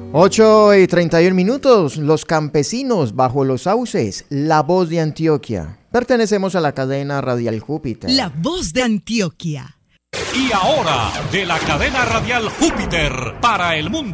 8:31, los campesinos bajo los sauces, la voz de Antioquia. Pertenecemos a la cadena radial Júpiter. La voz de Antioquia. Y ahora, de la cadena radial Júpiter para el mundo.